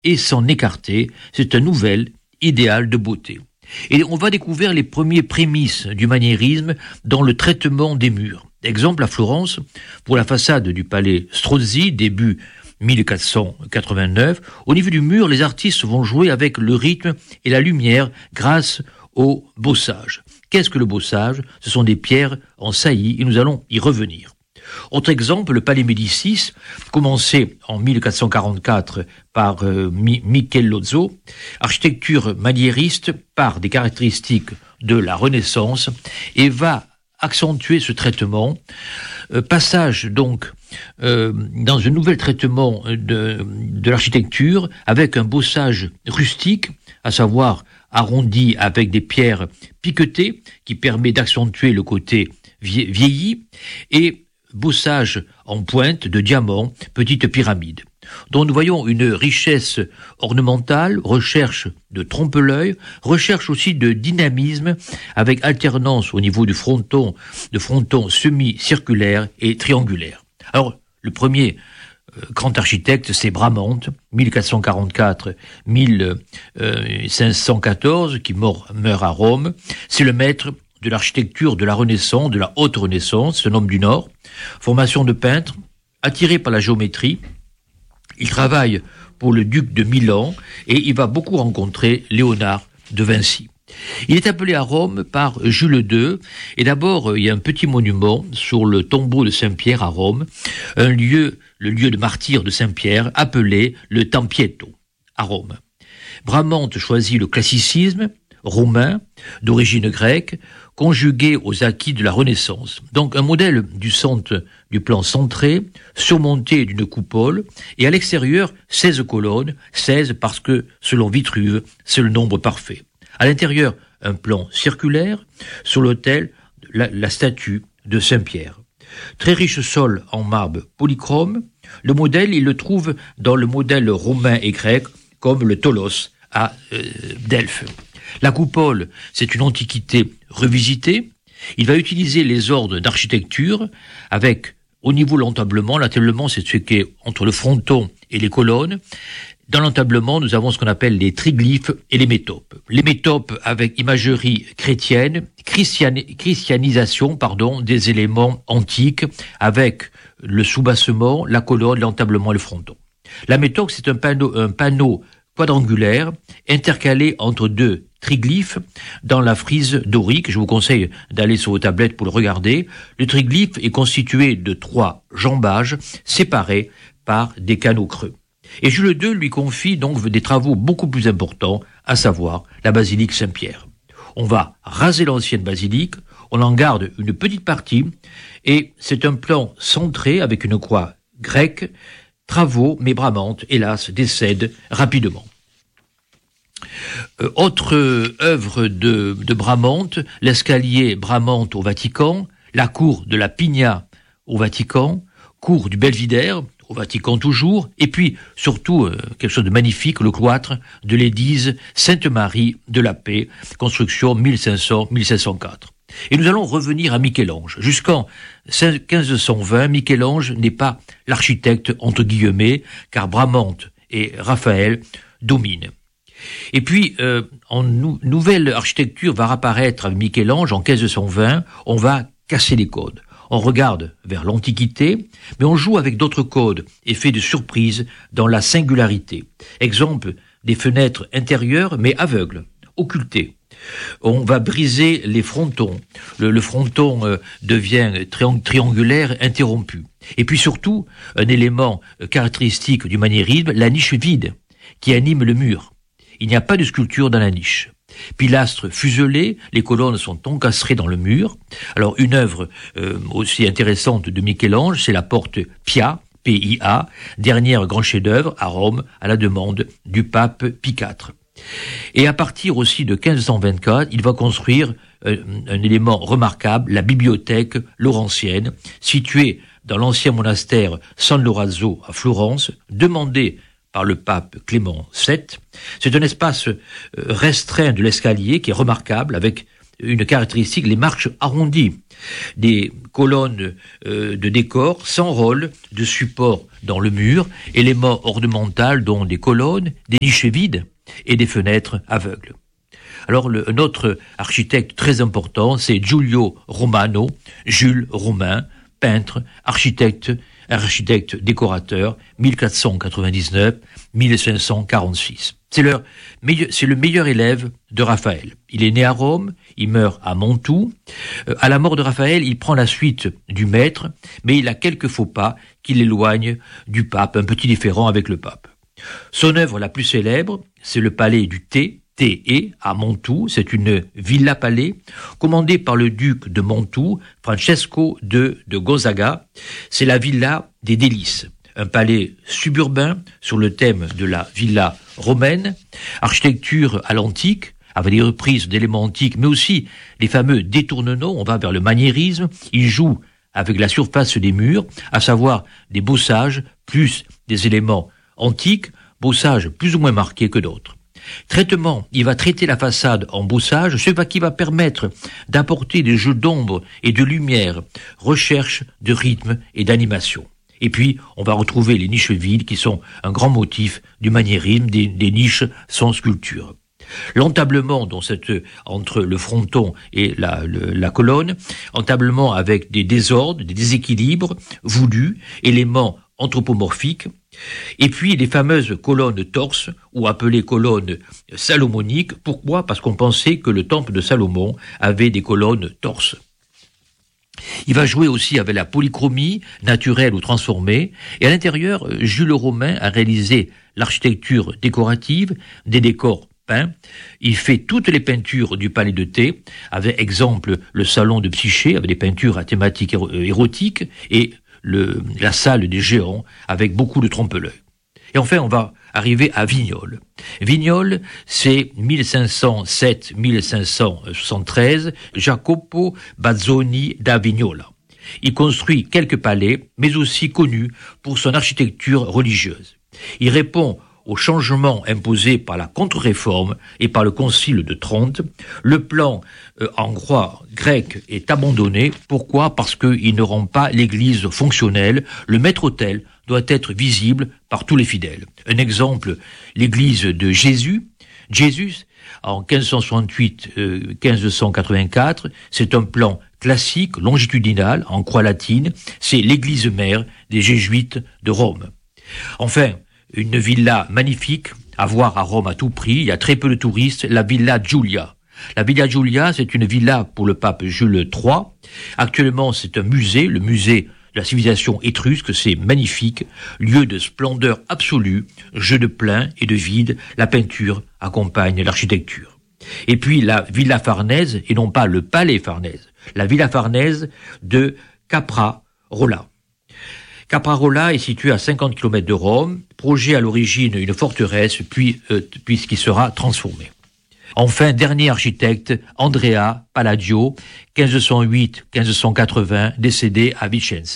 et s'en écarter. C'est un nouvel idéal de beauté. Et on va découvrir les premiers prémices du maniérisme dans le traitement des murs. Exemple à Florence, pour la façade du palais Strozzi, début 1489, au niveau du mur, les artistes vont jouer avec le rythme et la lumière grâce au bossage. Qu'est-ce que le bossage ? Ce sont des pierres en saillie et nous allons y revenir. Autre exemple, le palais Médicis, commencé en 1444 par Michelozzo, architecture maniériste par des caractéristiques de la Renaissance et va accentuer ce traitement. Passage donc dans un nouvel traitement de l'architecture avec un bossage rustique, à savoir arrondi avec des pierres piquetées qui permet d'accentuer le côté vieilli et bossage en pointe de diamants, petite pyramide. Donc nous voyons une richesse ornementale, recherche de trompe-l'œil, recherche aussi de dynamisme avec alternance au niveau du fronton, de frontons semi-circulaires et triangulaires. Alors le premier grand architecte, c'est Bramante, 1444-1514, qui meurt à Rome. C'est le maître de l'architecture de la Renaissance, de la haute Renaissance, un homme du Nord. Formation de peintre, attiré par la géométrie. Il travaille pour le duc de Milan et il va beaucoup rencontrer Léonard de Vinci. Il est appelé à Rome par Jules II et d'abord il y a un petit monument sur le tombeau de Saint-Pierre à Rome, le lieu de martyre de Saint-Pierre appelé le Tempietto à Rome. Bramante choisit le classicisme romain d'origine grecque conjugué aux acquis de la Renaissance. Donc un modèle du plan centré, surmonté d'une coupole, et à l'extérieur 16 colonnes, 16 parce que, selon Vitruve, c'est le nombre parfait. À l'intérieur, un plan circulaire, sur l'autel, la statue de Saint-Pierre. Très riche sol en marbre polychrome, le modèle, il le trouve dans le modèle romain et grec, comme le Tholos à Delphes. La coupole, c'est une antiquité revisitée. Il va utiliser les ordres d'architecture avec, au niveau de l'entablement, c'est ce qui est entre le fronton et les colonnes. Dans l'entablement, nous avons ce qu'on appelle les triglyphes et les métopes. Les métopes avec imagerie chrétienne, christianisation, des éléments antiques avec le soubassement, la colonne, l'entablement et le fronton. La métope, c'est un panneau quadrangulaire intercalé entre deux triglyphes dans la frise dorique. Je vous conseille d'aller sur vos tablettes pour le regarder. Le triglyphe est constitué de 3 jambages séparés par des canaux creux. Et Jules II lui confie donc des travaux beaucoup plus importants, à savoir la basilique Saint-Pierre. On va raser l'ancienne basilique, on en garde une petite partie, et c'est un plan centré avec une croix grecque. Travaux, mais Bramante, hélas, décède rapidement. Autre œuvre de Bramante, l'escalier Bramante au Vatican, la cour de la Pigna au Vatican, cour du Belvédère au Vatican toujours, et puis surtout quelque chose de magnifique, le cloître de l'église Sainte-Marie de la Paix, construction 1500-1604. Et nous allons revenir à Michel-Ange. Jusqu'en 1520, Michel-Ange n'est pas l'architecte entre guillemets, car Bramante et Raphaël dominent. Et puis, en nouvelle architecture va apparaître avec Michel-Ange en 1520, on va casser les codes. On regarde vers l'Antiquité, mais on joue avec d'autres codes, effet de surprise dans la singularité. Exemple, des fenêtres intérieures mais aveugles, occultées. On va briser les frontons. Le fronton devient triangulaire, interrompu. Et puis surtout, un élément caractéristique du maniérisme, la niche vide, qui anime le mur. Il n'y a pas de sculpture dans la niche. Pilastres fuselés, les colonnes sont encastrées dans le mur. Alors une œuvre aussi intéressante de Michel-Ange, c'est la porte Pia, P-I-A, dernière grand chef-d'œuvre à Rome, à la demande du pape Pie IV. Et à partir aussi de 1524, il va construire un élément remarquable, la bibliothèque laurentienne, située dans l'ancien monastère San Lorenzo à Florence, demandée par le pape Clément VII. C'est un espace restreint de l'escalier qui est remarquable, avec une caractéristique, les marches arrondies, des colonnes de décor s'enrôlent de supports dans le mur, éléments ornementaux dont des colonnes, des niches vides et des fenêtres aveugles. Alors un autre architecte très important, c'est Giulio Romano, Jules Romain, peintre, architecte décorateur, 1499-1546. C'est le meilleur élève de Raphaël. Il est né à Rome, il meurt à Mantoue. À la mort de Raphaël, il prend la suite du maître, mais il a quelques faux pas qui l'éloignent du pape, un petit différend avec le pape. Son œuvre la plus célèbre, c'est le palais du Thé, à Mantoue. C'est une villa-palais commandée par le duc de Mantoue, Francesco de Gonzaga. C'est la villa des délices, un palais suburbain sur le thème de la villa romaine, architecture à l'antique, avec des reprises d'éléments antiques, mais aussi les fameux détournements. On va vers le maniérisme. Il joue avec la surface des murs, à savoir des bossages plus des éléments antiques, bossages plus ou moins marqués que d'autres. Traitement, il va traiter la façade en bossage, ce qui va permettre d'apporter des jeux d'ombre et de lumière, recherche de rythme et d'animation. Et puis, on va retrouver les niches vides qui sont un grand motif du maniérisme, des niches sans sculpture. L'entablement, entre le fronton et la colonne, entablement avec des désordres, des déséquilibres voulus, éléments anthropomorphiques, et puis les fameuses colonnes torses, ou appelées colonnes salomoniques. Pourquoi ? Parce qu'on pensait que le temple de Salomon avait des colonnes torses. Il va jouer aussi avec la polychromie, naturelle ou transformée, et à l'intérieur, Jules Romain a réalisé l'architecture décorative, des décors peints. Il fait toutes les peintures du palais de Thé, avec exemple le salon de Psyché, avec des peintures à thématique érotique, et la salle des géants, avec beaucoup de trompe-l'œil. Et enfin, on va arriver à Vignolles. Vignolles, c'est 1507-1573, Jacopo Bazzoni da Vignola. Il construit quelques palais, mais aussi connu pour son architecture religieuse. Il répond aux changements imposés par la contre-réforme et par le concile de Trente. Le plan en croix grecque est abandonné. Pourquoi ? Parce qu'il ne rend pas l'église fonctionnelle. Le maître-autel doit être visible par tous les fidèles. Un exemple, l'église de Jésus, en 1568-1584, c'est un plan classique, longitudinal, en croix latine. C'est l'église mère des jésuites de Rome. Enfin, une villa magnifique à voir à Rome à tout prix. Il y a très peu de touristes. La Villa Giulia. La Villa Giulia, c'est une villa pour le pape Jules III. Actuellement, c'est un musée, le musée de la civilisation étrusque. C'est magnifique. Lieu de splendeur absolue. Jeu de plein et de vide. La peinture accompagne l'architecture. Et puis la Villa Farnèse, et non pas le palais Farnèse. La Villa Farnèse de Caprarola. Caprarola est situé à 50 km de Rome, projet à l'origine une forteresse, puisqu'il sera transformé. Enfin, dernier architecte, Andrea Palladio, 1508-1580, décédé à Vicenza.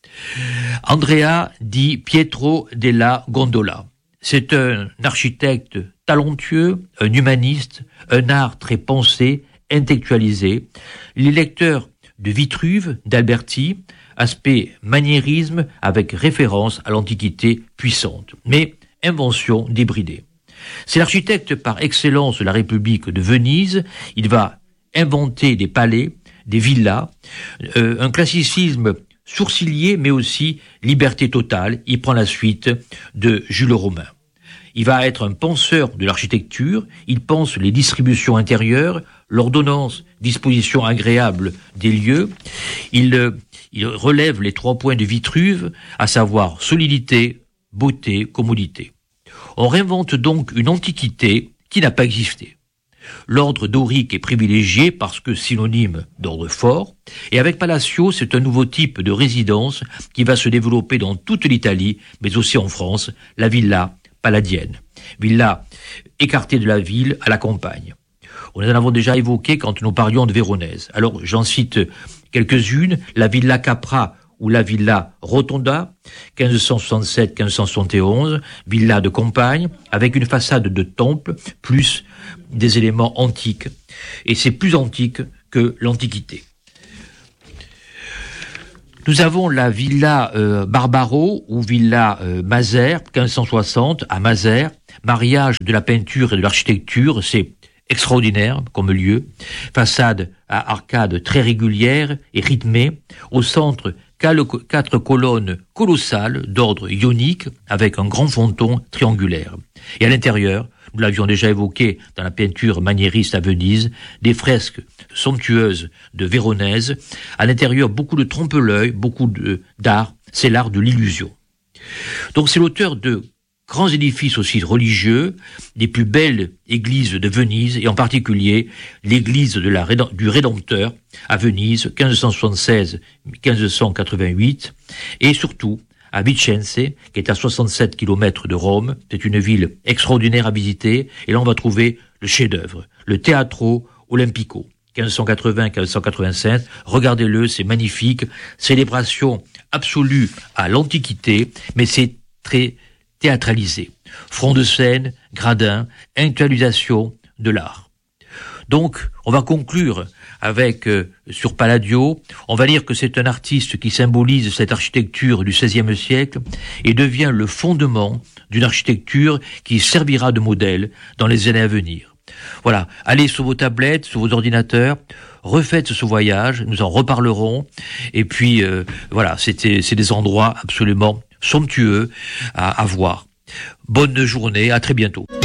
Andrea di Pietro della Gondola. C'est un architecte talentueux, un humaniste, un art très pensé, intellectualisé. Les lecteurs de Vitruve, d'Alberti, aspect maniérisme avec référence à l'Antiquité puissante, mais invention débridée. C'est l'architecte par excellence de la République de Venise. Il va inventer des palais, des villas, un classicisme sourcilier mais aussi liberté totale. Il prend la suite de Jules Romain. Il va être un penseur de l'architecture, il pense les distributions intérieures, l'ordonnance, disposition agréable des lieux, il relève les 3 points de Vitruve, à savoir solidité, beauté, commodité. On réinvente donc une antiquité qui n'a pas existé. L'ordre dorique est privilégié parce que synonyme d'ordre fort, et avec Palazzo, c'est un nouveau type de résidence qui va se développer dans toute l'Italie, mais aussi en France, la villa palladienne. Villa écartée de la ville à la campagne. On en avons déjà évoqué quand nous parlions de Véronèse. Alors j'en cite quelques-unes, la Villa Capra ou la Villa Rotonda, 1567-1571, villa de campagne, avec une façade de temple, plus des éléments antiques. Et c'est plus antique que l'Antiquité. Nous avons la villa Barbaro ou villa Mazères, 1560 à Mazères, mariage de la peinture et de l'architecture, c'est extraordinaire comme lieu, façade à arcades très régulières et rythmées, au centre 4 colonnes colossales d'ordre ionique avec un grand fronton triangulaire. Et à l'intérieur, nous l'avions déjà évoqué dans la peinture maniériste à Venise, des fresques somptueuses de Véronèse. À l'intérieur, beaucoup de trompe-l'œil, beaucoup d'art. C'est l'art de l'illusion. Donc c'est l'auteur de grands édifices aussi religieux, des plus belles églises de Venise, et en particulier l'église du Rédempteur à Venise, 1576-1588, et surtout à Vicenza, qui est à 67 km de Rome. C'est une ville extraordinaire à visiter, et là on va trouver le chef-d'œuvre, le Teatro Olimpico, 1580-1585. Regardez-le, c'est magnifique, célébration absolue à l'Antiquité, mais c'est très théâtralisé. Front de scène, gradins, intellectualisation de l'art. Donc, on va conclure avec, sur Palladio, on va dire que c'est un artiste qui symbolise cette architecture du XVIe siècle et devient le fondement d'une architecture qui servira de modèle dans les années à venir. Voilà, allez sur vos tablettes, sur vos ordinateurs, refaites ce voyage, nous en reparlerons, et puis voilà, c'est des endroits absolument somptueux à voir. Bonne journée, à très bientôt.